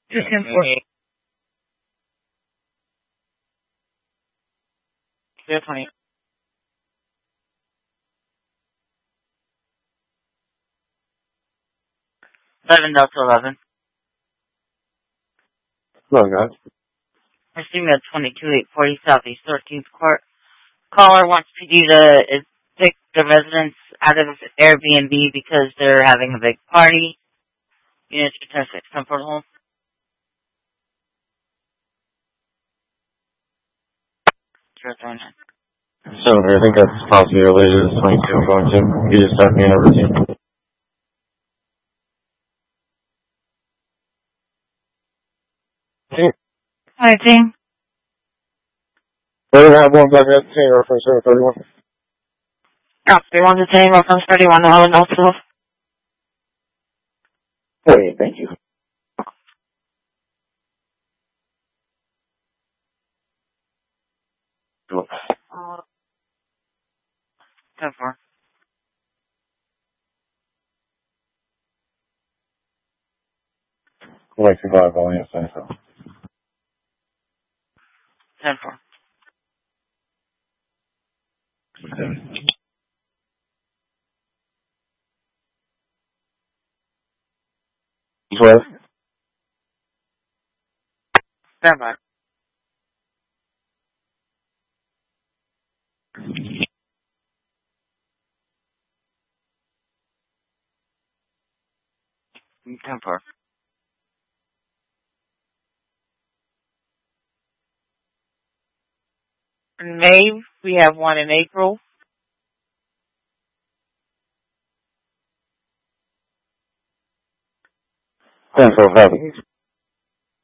Just 10-4. 20. 11 Delta 11. Hello, guys. Receiving at 22840 Southeast 13th Court. Caller wants to do pick the residents out of Airbnb because they're having a big party. Unit 210-6, comfort home. So, I think that's possibly related to 22 I'm going to. You just sent me a routine. Hi, team. What do I have one back at 10 reference 31? Oh, 31 to 10, reference 31, the Holland Hospital. Hey, thank you. Cool. 10-4. Like 5 volume, so. 10-4. What? Stand by. Temper. In May, we have one in April. 10-4,